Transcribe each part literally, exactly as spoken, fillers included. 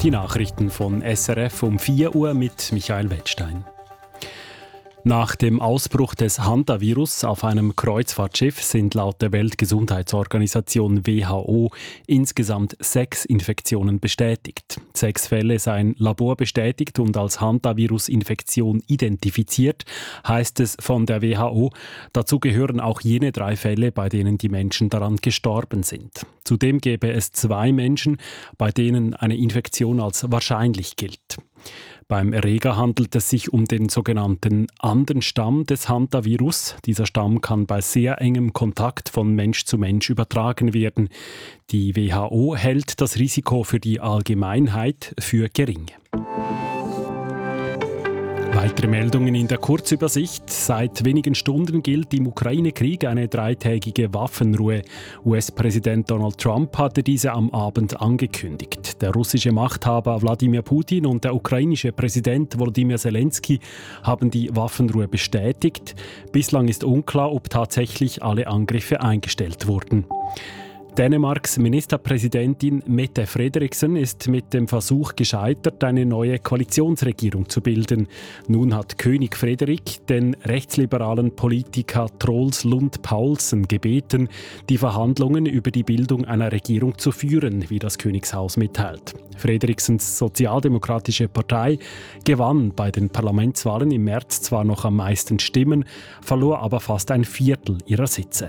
Die Nachrichten von S R F um vier Uhr mit Michael Wettstein. Nach dem Ausbruch des Hantavirus auf einem Kreuzfahrtschiff sind laut der Weltgesundheitsorganisation W H O insgesamt sechs Infektionen bestätigt. Sechs Fälle seien laborbestätigt und als Hantavirus-Infektion identifiziert, heißt es von der W H O. Dazu gehören auch jene drei Fälle, bei denen die Menschen daran gestorben sind. Zudem gäbe es zwei Menschen, bei denen eine Infektion als wahrscheinlich gilt. Beim Erreger handelt es sich um den sogenannten anderen Stamm des Hantavirus. Dieser Stamm kann bei sehr engem Kontakt von Mensch zu Mensch übertragen werden. Die W H O hält das Risiko für die Allgemeinheit für gering. Weitere Meldungen in der Kurzübersicht. Seit wenigen Stunden gilt im Ukraine-Krieg eine dreitägige Waffenruhe. U S-Präsident Donald Trump hatte diese am Abend angekündigt. Der russische Machthaber Wladimir Putin und der ukrainische Präsident Volodymyr Zelensky haben die Waffenruhe bestätigt. Bislang ist unklar, ob tatsächlich alle Angriffe eingestellt wurden. Dänemarks Ministerpräsidentin Mette Frederiksen ist mit dem Versuch gescheitert, eine neue Koalitionsregierung zu bilden. Nun hat König Frederik den rechtsliberalen Politiker Troels Lund Poulsen gebeten, die Verhandlungen über die Bildung einer Regierung zu führen, wie das Königshaus mitteilt. Frederiksens Sozialdemokratische Partei gewann bei den Parlamentswahlen im März zwar noch am meisten Stimmen, verlor aber fast ein Viertel ihrer Sitze.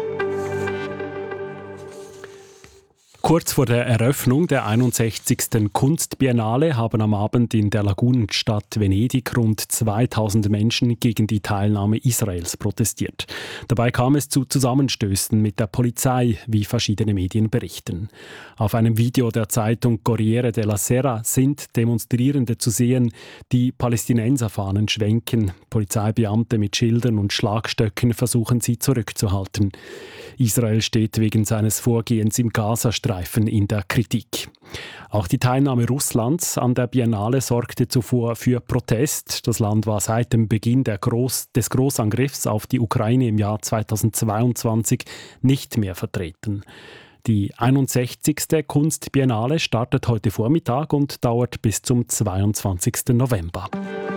Kurz vor der Eröffnung der einundsechzigsten Kunstbiennale haben am Abend in der Lagunenstadt Venedig rund zweitausend Menschen gegen die Teilnahme Israels protestiert. Dabei kam es zu Zusammenstößen mit der Polizei, wie verschiedene Medien berichten. Auf einem Video der Zeitung Corriere della Sera sind Demonstrierende zu sehen, die Palästinenserfahnen schwenken. Polizeibeamte mit Schildern und Schlagstöcken versuchen sie zurückzuhalten. Israel steht wegen seines Vorgehens im Gazastreifen in der Kritik. Auch die Teilnahme Russlands an der Biennale sorgte zuvor für Protest. Das Land war seit dem Beginn der Groß- des Großangriffs auf die Ukraine im Jahr zweitausendzweiundzwanzig nicht mehr vertreten. Die einundsechzigste Kunstbiennale startet heute Vormittag und dauert bis zum zweiundzwanzigsten November.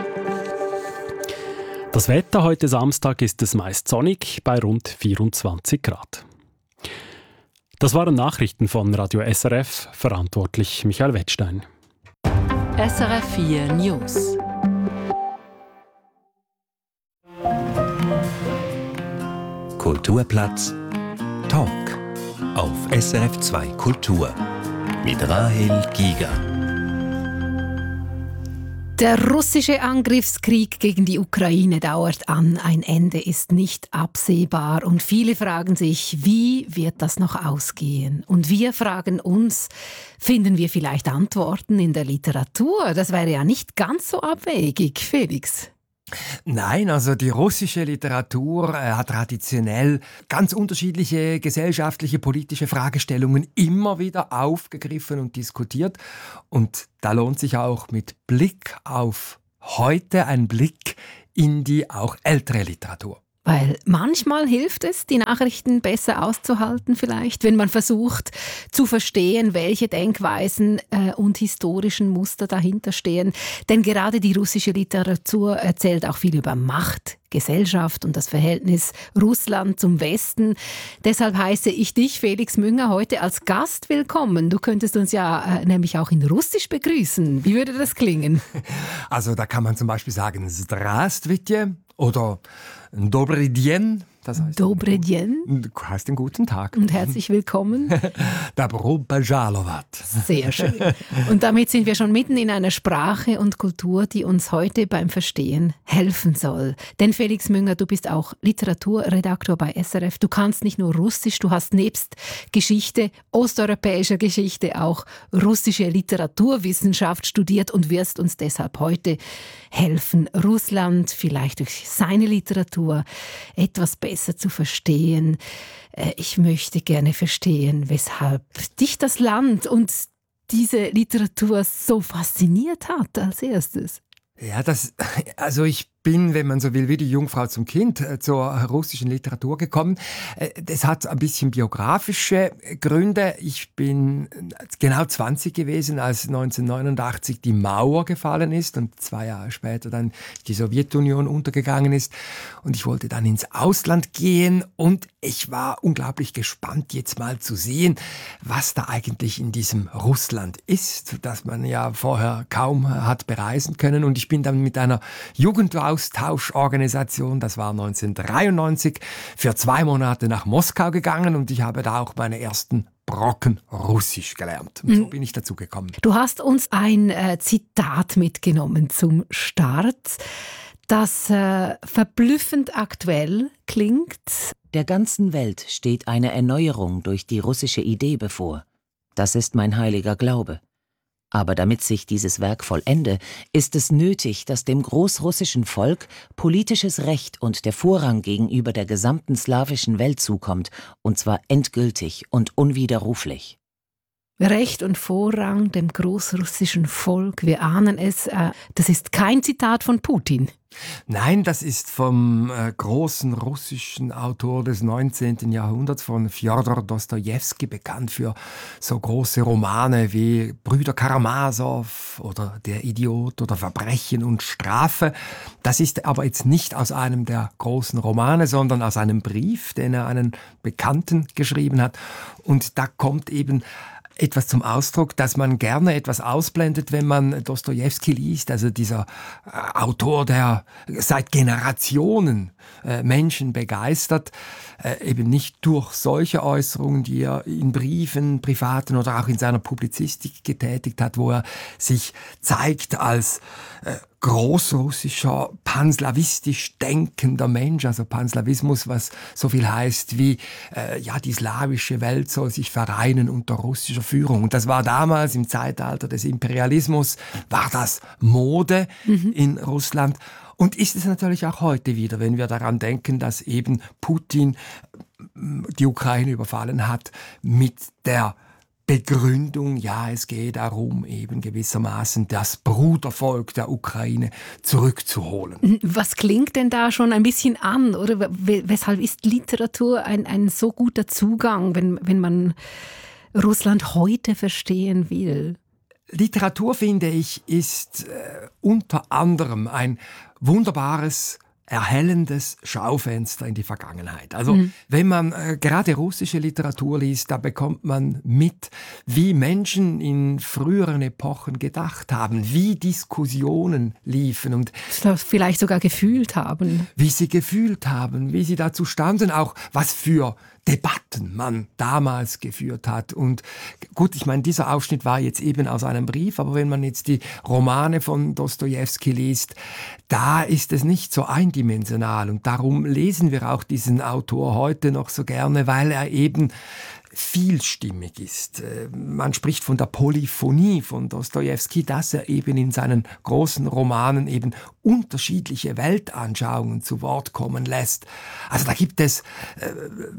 Das Wetter heute Samstag ist es meist sonnig bei rund vierundzwanzig Grad. Das waren Nachrichten von Radio S R F, verantwortlich Michael Wettstein. S R F vier News. Kulturplatz Talk auf S R F zwei Kultur mit Rahel Giger. Der russische Angriffskrieg gegen die Ukraine dauert an. Ein Ende ist nicht absehbar. Und viele fragen sich, wie wird das noch ausgehen? Und wir fragen uns, finden wir vielleicht Antworten in der Literatur? Das wäre ja nicht ganz so abwegig, Felix. Nein, also die russische Literatur äh, hat traditionell ganz unterschiedliche gesellschaftliche, politische Fragestellungen immer wieder aufgegriffen und diskutiert. Und da lohnt sich auch mit Blick auf heute ein Blick in die auch ältere Literatur. Weil manchmal hilft es, die Nachrichten besser auszuhalten vielleicht, wenn man versucht zu verstehen, welche Denkweisen äh, und historischen Muster dahinter stehen. Denn gerade die russische Literatur erzählt auch viel über Macht, Gesellschaft und das Verhältnis Russland zum Westen. Deshalb heiße ich dich, Felix Münger, heute als Gast willkommen. Du könntest uns ja äh, nämlich auch in Russisch begrüßen. Wie würde das klingen? Also da kann man zum Beispiel sagen Здравствуйте oder Dobry dien. Das heißt, Dobry dien. Heißt den guten Tag. Und herzlich willkommen. Dobro Bajalovat. Sehr schön. Und damit sind wir schon mitten in einer Sprache und Kultur, die uns heute beim Verstehen helfen soll. Denn Felix Münger, du bist auch Literaturredaktor bei S R F. Du kannst nicht nur Russisch, du hast nebst Geschichte, osteuropäischer Geschichte auch russische Literaturwissenschaft studiert und wirst uns deshalb heute helfen, Russland vielleicht durch seine Literatur etwas besser besser zu verstehen. Ich möchte gerne verstehen, weshalb dich das Land und diese Literatur so fasziniert hat als erstes. Ja, das, also ich bin, wenn man so will, wie die Jungfrau zum Kind äh, zur russischen Literatur gekommen. Äh, das hat ein bisschen biografische Gründe. Ich bin genau zwanzig gewesen, als neunzehnhundertneunundachtzig die Mauer gefallen ist und zwei Jahre später dann die Sowjetunion untergegangen ist. Und ich wollte dann ins Ausland gehen und ich war unglaublich gespannt, jetzt mal zu sehen, was da eigentlich in diesem Russland ist, das man ja vorher kaum hat bereisen können. Und ich bin dann mit einer Jugendaustauschorganisation, das war neunzehnhundertdreiundneunzig, für zwei Monate nach Moskau gegangen und ich habe da auch meine ersten Brocken Russisch gelernt. Und so bin ich dazu gekommen. Du hast uns ein äh, Zitat mitgenommen zum Start, das äh, verblüffend aktuell klingt. Der ganzen Welt steht eine Erneuerung durch die russische Idee bevor. Das ist mein heiliger Glaube. Aber damit sich dieses Werk vollende, ist es nötig, dass dem großrussischen Volk politisches Recht und der Vorrang gegenüber der gesamten slawischen Welt zukommt, und zwar endgültig und unwiderruflich. Recht und Vorrang dem großrussischen Volk, wir ahnen es, äh, das ist kein Zitat von Putin. Nein, das ist vom äh, großen russischen Autor des neunzehnten Jahrhunderts, von Fjodor Dostojewski, bekannt für so große Romane wie Brüder Karamasow oder Der Idiot oder Verbrechen und Strafe. Das ist aber jetzt nicht aus einem der großen Romane, sondern aus einem Brief, den er einen Bekannten geschrieben hat. Und da kommt eben etwas zum Ausdruck, dass man gerne etwas ausblendet, wenn man Dostojewski liest, also dieser äh, Autor, der seit Generationen äh, Menschen begeistert, äh, eben nicht durch solche Äußerungen, die er in Briefen, privaten oder auch in seiner Publizistik getätigt hat, wo er sich zeigt als äh, großrussischer, panslawistisch denkender Mensch, also Panslawismus, was so viel heißt wie, äh, ja, die slawische Welt soll sich vereinen unter russischer Führung. Und das war damals im Zeitalter des Imperialismus, war das Mode mhm. in Russland. Und ist es natürlich auch heute wieder, wenn wir daran denken, dass eben Putin die Ukraine überfallen hat mit der Begründung, ja, es geht darum, eben gewissermaßen das Brudervolk der Ukraine zurückzuholen. Was klingt denn da schon ein bisschen an? Oder weshalb ist Literatur ein, ein so guter Zugang, wenn, wenn man Russland heute verstehen will? Literatur, finde ich, ist äh, unter anderem ein wunderbares erhellendes Schaufenster in die Vergangenheit. Also mhm. wenn man äh, gerade russische Literatur liest, da bekommt man mit, wie Menschen in früheren Epochen gedacht haben, wie Diskussionen liefen und vielleicht sogar gefühlt haben. Wie sie gefühlt haben, wie sie dazu standen, auch was für Debatten man damals geführt hat. Und gut, ich meine, dieser Ausschnitt war jetzt eben aus einem Brief, aber wenn man jetzt die Romane von Dostojewski liest, da ist es nicht so eindimensional. Und darum lesen wir auch diesen Autor heute noch so gerne, weil er eben vielstimmig ist. Man spricht von der Polyphonie von Dostojewski, dass er eben in seinen großen Romanen eben unterschiedliche Weltanschauungen zu Wort kommen lässt. Also da gibt es äh,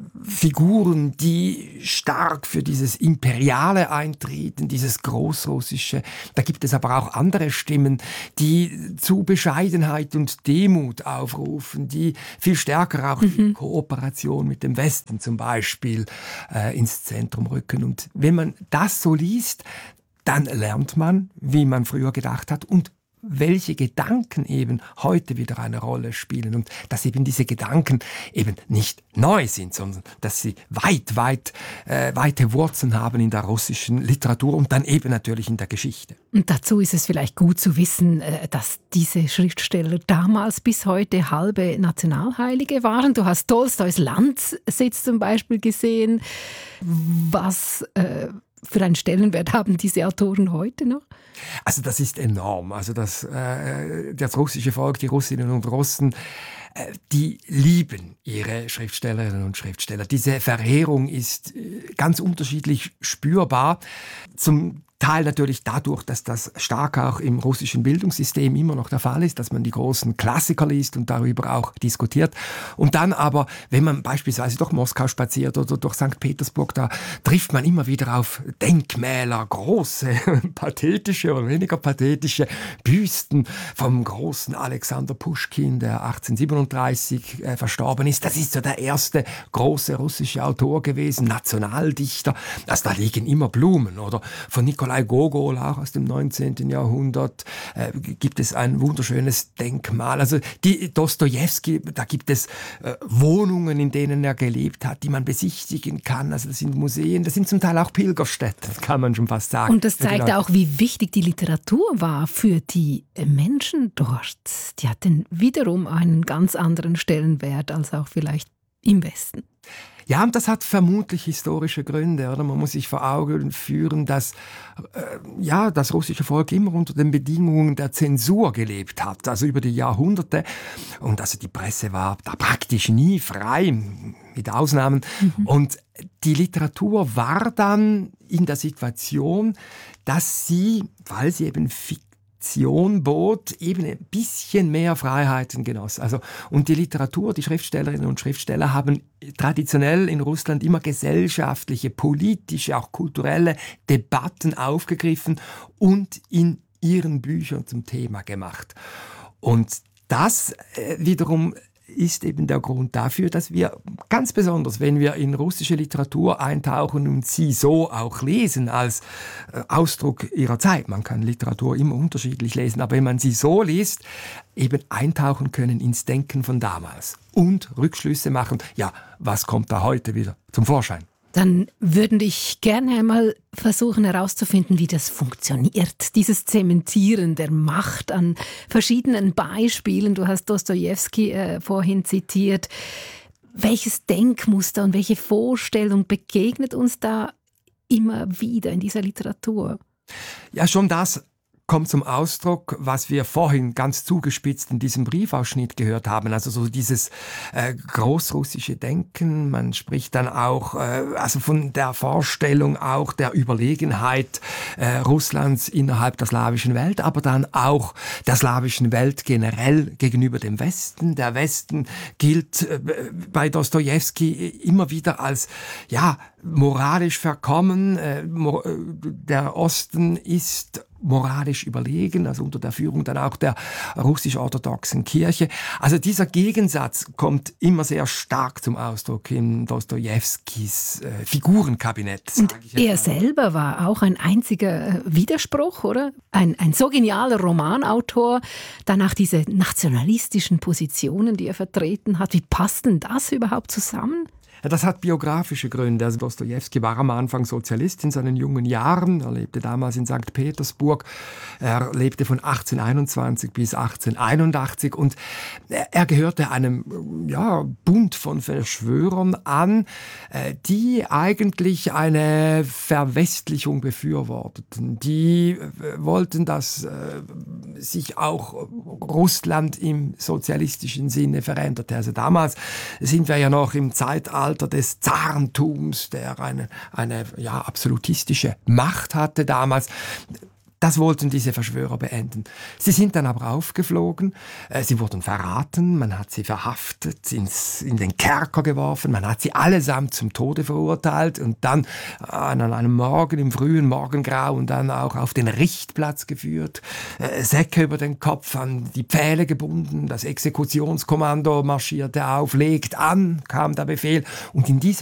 Figuren, die stark für dieses Imperiale eintreten, dieses Großrussische. Da gibt es aber auch andere Stimmen, die zu Bescheidenheit und Demut aufrufen, die viel stärker auch mhm. die Kooperation mit dem Westen zum Beispiel äh, ins Zentrum rücken. Und wenn man das so liest, dann lernt man, wie man früher gedacht hat und welche Gedanken eben heute wieder eine Rolle spielen und dass eben diese Gedanken eben nicht neu sind, sondern dass sie weit, weit, äh, weite Wurzeln haben in der russischen Literatur und dann eben natürlich in der Geschichte. Und dazu ist es vielleicht gut zu wissen, dass diese Schriftsteller damals bis heute halbe Nationalheilige waren. Du hast Tolstois Landsitz zum Beispiel gesehen. Was äh, für einen Stellenwert haben diese Autoren heute noch? Also das ist enorm. Also das, äh, das russische Volk, die Russinnen und Russen, äh, die lieben ihre Schriftstellerinnen und Schriftsteller. Diese Verehrung ist äh, ganz unterschiedlich spürbar. Zum Teil natürlich dadurch, dass das stark auch im russischen Bildungssystem immer noch der Fall ist, dass man die großen Klassiker liest und darüber auch diskutiert. Und dann aber, wenn man beispielsweise durch Moskau spaziert oder durch Sankt Petersburg, da trifft man immer wieder auf Denkmäler, große, pathetische oder weniger pathetische Büsten vom großen Alexander Puschkin, der achtzehnhundertsiebenunddreißig äh, verstorben ist. Das ist so der erste große russische Autor gewesen, Nationaldichter. Also da liegen immer Blumen. Oder von Nikolai Gogol, auch aus dem neunzehnten Jahrhundert, äh, gibt es ein wunderschönes Denkmal. Also die Dostojewski, da gibt es äh, Wohnungen, in denen er gelebt hat, die man besichtigen kann. Also das sind Museen, das sind zum Teil auch Pilgerstätten, kann man schon fast sagen. Und das zeigt auch, wie wichtig die Literatur war für die Menschen dort. Die hatten wiederum einen ganz anderen Stellenwert als auch vielleicht im Westen. Ja, und das hat vermutlich historische Gründe. Oder? Man muss sich vor Augen führen, dass äh, ja, das russische Volk immer unter den Bedingungen der Zensur gelebt hat, also über die Jahrhunderte. Und also die Presse war da praktisch nie frei, mit Ausnahmen. Mhm. Und die Literatur war dann in der Situation, dass sie, weil sie eben Fiktion bot, eben ein bisschen mehr Freiheiten genoss. Also, und die Literatur, die Schriftstellerinnen und Schriftsteller haben traditionell in Russland immer gesellschaftliche, politische, auch kulturelle Debatten aufgegriffen und in ihren Büchern zum Thema gemacht. Und das äh, wiederum ist eben der Grund dafür, dass wir ganz besonders, wenn wir in russische Literatur eintauchen und sie so auch lesen als äh, Ausdruck ihrer Zeit, man kann Literatur immer unterschiedlich lesen, aber wenn man sie so liest, eben eintauchen können ins Denken von damals und Rückschlüsse machen, ja, was kommt da heute wieder zum Vorschein? Dann würden ich gerne einmal versuchen herauszufinden, wie das funktioniert. Dieses Zementieren der Macht an verschiedenen Beispielen. Du hast Dostojewski äh, vorhin zitiert. Welches Denkmuster und welche Vorstellung begegnet uns da immer wieder in dieser Literatur? Ja, schon das kommt zum Ausdruck, was wir vorhin ganz zugespitzt in diesem Briefausschnitt gehört haben. Also so dieses äh, großrussische Denken. Man spricht dann auch äh, also von der Vorstellung auch der Überlegenheit äh, Russlands innerhalb der slawischen Welt, aber dann auch der slawischen Welt generell gegenüber dem Westen. Der Westen gilt äh, bei Dostojewski immer wieder als ja moralisch verkommen. Äh, mo- der Osten ist moralisch überlegen, also unter der Führung dann auch der russisch-orthodoxen Kirche. Also dieser Gegensatz kommt immer sehr stark zum Ausdruck in Dostojewskis äh, Figurenkabinett. Und er selber war auch ein einziger Widerspruch, oder? Ein, ein so genialer Romanautor, danach diese nationalistischen Positionen, die er vertreten hat. Wie passt denn das überhaupt zusammen? Ja, das hat biografische Gründe. Also Dostojewski war am Anfang Sozialist in seinen jungen Jahren. Er lebte damals in Sankt Petersburg. Er lebte von achtzehnhunderteinundzwanzig bis achtzehnhunderteinundachtzig und er gehörte einem ja, Bund von Verschwörern an, die eigentlich eine Verwestlichung befürworteten. Die wollten, dass sich auch Russland im sozialistischen Sinne veränderte. Also damals sind wir ja noch im Zeitalter des Zarentums, der eine, eine ja, absolutistische Macht hatte damals. Das wollten diese Verschwörer beenden. Sie sind dann aber aufgeflogen, äh, sie wurden verraten, man hat sie verhaftet, ins, in den Kerker geworfen, man hat sie allesamt zum Tode verurteilt und dann an einem Morgen, im frühen Morgengrauen, dann auch auf den Richtplatz geführt, äh, Säcke über den Kopf, an die Pfähle gebunden, das Exekutionskommando marschierte auf, legt an, kam der Befehl und in diesem